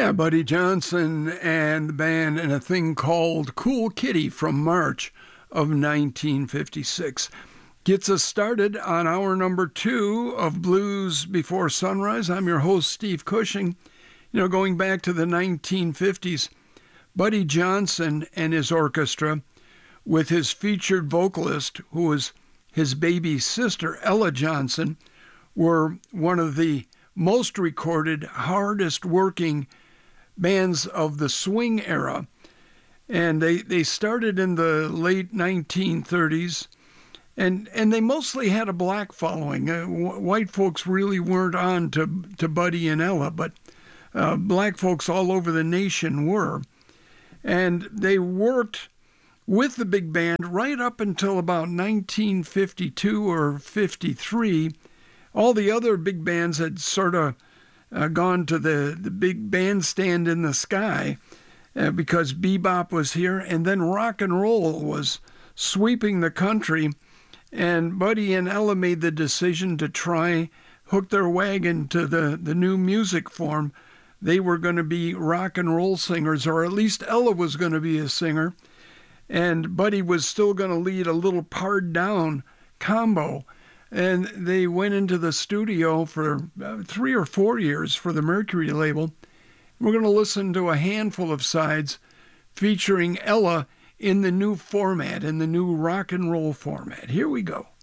Yeah, Buddy Johnson and the band and a thing called Cool Kitty from March of 1956 gets us started on hour number 2 of Blues Before Sunrise. I'm your host, Steve Cushing. Going back to the 1950s, Buddy Johnson and his orchestra, with his featured vocalist, who was his baby sister, Ella Johnson, were one of the most recorded, hardest working bands of the swing era. And they started in the late 1930s, and they mostly had a black following. White folks really weren't on to Buddy and Ella, but black folks all over the nation were. And they worked with the big band right up until about 1952 or 53. All the other big bands had sort of gone to the big bandstand in the sky because bebop was here, and then rock and roll was sweeping the country. And Buddy and Ella made the decision to try hook their wagon to the new music form. They were going to be rock and roll singers, or at least Ella was going to be a singer, and Buddy was still going to lead a little pared down combo. And they went into the studio for 3 or 4 years for the Mercury label. We're going to listen to a handful of sides featuring Ella in the new format, in the new rock and roll format. Here we go.